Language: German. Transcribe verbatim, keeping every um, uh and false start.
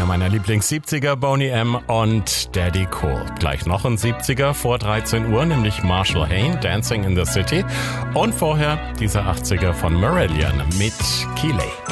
meiner Lieblings-siebziger, Boney M. und Daddy Cool. Gleich noch ein siebziger vor dreizehn Uhr, nämlich Marshall Hain, Dancing in the City. Und vorher dieser achtziger von Marillion mit Keeley.